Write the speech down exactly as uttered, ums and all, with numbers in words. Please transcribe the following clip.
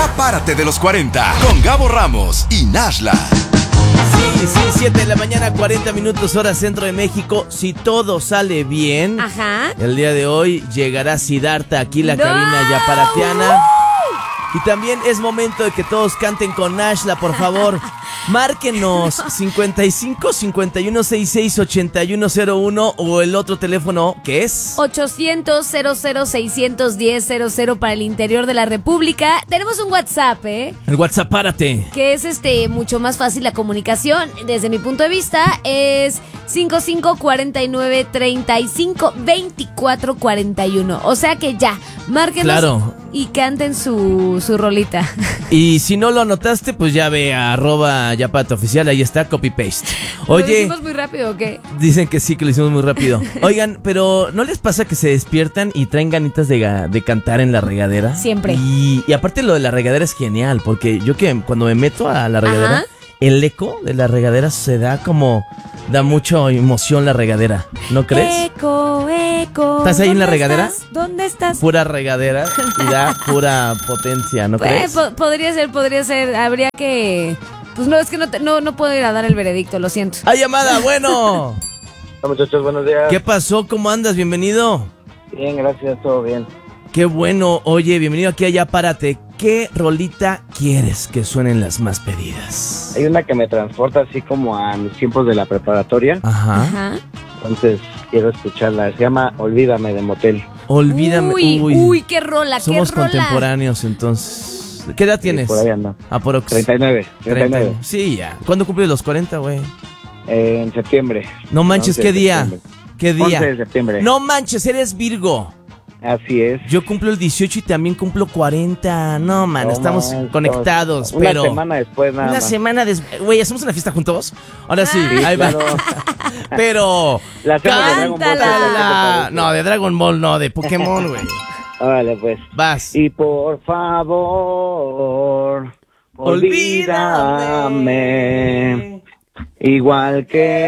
Ya párate de los cuarenta con Gabo Ramos y Nashla. Sí, sí, siete de la mañana, cuarenta minutos, hora centro de México. Si todo sale bien, Ajá. el día de hoy llegará Siddhartha aquí la ¡No! cabina yaparatiana. Y también es momento de que todos canten con Nashla, por favor. Márquenos cincuenta y cinco, cincuenta y uno, sesenta y seis, ochenta y uno cero uno o el otro teléfono que es ochocientos, cero cero, seiscientos diez, cero cero para el interior de la República. Tenemos un WhatsApp, ¿eh? el WhatsApp, párate. Que es este mucho más fácil la comunicación. Desde mi punto de vista es cincuenta y cinco, cuarenta y nueve, treinta y cinco, veinticuatro, cuarenta y uno. O sea que ya, márquenos Claro. y canten su, su rolita. Y si no lo anotaste, pues ya ve a arroba yapata oficial, ahí está, copy paste. ¿Lo Oye, hicimos muy rápido o qué? dicen que sí, que lo hicimos muy rápido. Oigan, pero ¿no les pasa que se despiertan y traen ganitas de, ga- de cantar en la regadera? Siempre. Y, y aparte lo de la regadera es genial, porque yo que cuando me meto a la regadera, Ajá. el eco de la regadera se da como... Da mucha emoción la regadera, ¿no crees? Eco, eco. ¿Estás ahí en la ¿dónde regadera? estás? ¿Dónde estás? Pura regadera y da pura potencia, ¿no Eh, crees? po- podría ser, podría ser. Habría que... Pues no, es que no, te- no, no puedo ir a dar el veredicto, lo siento. ¡Hay llamada! Bueno. Hola muchachos, buenos días. ¿Qué pasó? ¿Cómo andas? Bienvenido. Bien, gracias, todo bien. Qué bueno. Oye, bienvenido aquí a Ya Párate. ¿Qué rolita quieres que suenen las más pedidas? Hay una que me transporta así como a mis tiempos de la preparatoria, Ajá. Ajá. entonces quiero escucharla. Se llama Olvídame de Motel. Olvídame. Uy, Uy, uy, qué rola, Somos qué rola. contemporáneos, entonces. ¿Qué edad tienes? Sí, por ahí ando. Aprox. treinta y nueve. treinta y nueve. Sí, ya. ¿Cuándo cumples los cuarenta, güey? Eh, en septiembre. No manches, once ¿qué de día? septiembre. ¿Qué día? once de septiembre. No manches, eres Virgo. Así es. Yo cumplo el dieciocho y también cumplo cuarenta. No, man, No, estamos man, conectados, estamos- pero... Una semana después nada Una más. semana después. Güey, ¿hacemos una fiesta juntos? Ahora sí, Sí, ahí claro. va. Pero... La hacemos de Dragon Ball. Cántala. ¿qué te la- parece? No, de Dragon Ball, no, de Pokémon, güey. Órale, pues. Vas. Y por favor, olvídame. Igual que